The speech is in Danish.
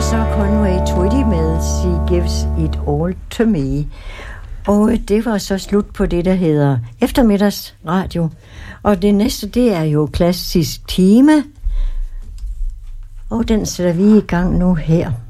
så Conway Twitty med She Gives It All To Me. Og det var så slut på det, der hedder eftermiddagsradio. Og det næste, det er jo klassisk tema. Og den sætter vi i gang nu her.